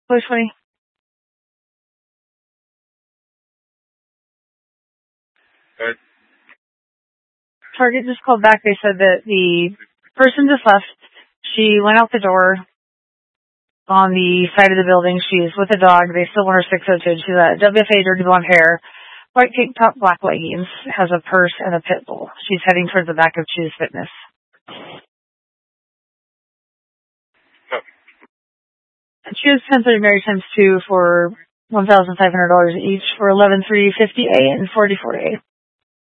Police 20. Good. Target just called back. They said that the person just left. She went out the door on the side of the building. She's with a dog. They still want her 602. She's got WFA, dirty blonde hair, white tank top, black leggings, has a purse and a pit bull. She's heading towards the back of Choose Fitness. She has 1030 Mary times 2 for $1,500 each for 11,350A and 44A.